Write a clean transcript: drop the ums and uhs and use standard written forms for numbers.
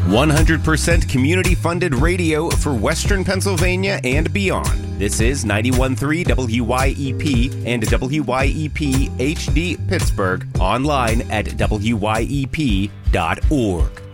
100% community-funded radio for Western Pennsylvania and beyond. This is 91.3 WYEP and WYEP HD Pittsburgh, online at WYEP.org.